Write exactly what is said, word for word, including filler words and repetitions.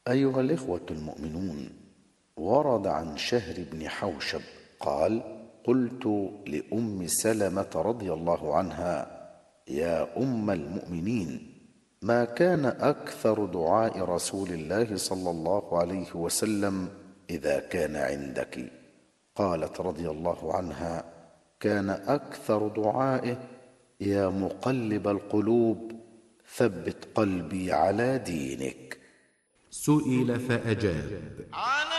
أيها الإخوة المؤمنون، ورد عن شهر بن حوشب قال: قلت لأم سلمة رضي الله عنها: يا أم المؤمنين، ما كان أكثر دعاء رسول الله صلى الله عليه وسلم إذا كان عندك؟ قالت رضي الله عنها: كان أكثر دعائه: يا مقلب القلوب ثبت قلبي على دينك. سئل فأجاب: